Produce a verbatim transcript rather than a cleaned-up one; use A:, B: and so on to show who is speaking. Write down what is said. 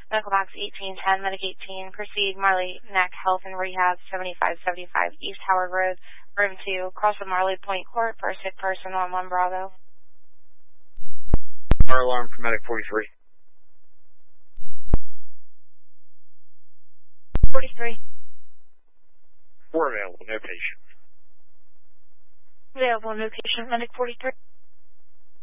A: Medical box eighteen ten, Medic eighteen, proceed Marley Neck Health and Rehab, seventy-five seventy-five East Howard Road, room two, cross the Marley Point Court for a sick person on one Bravo.
B: Fire alarm for Medic forty-three.
A: forty-three.
B: Four available, no patient.
A: Available, no patient, Medic forty-three.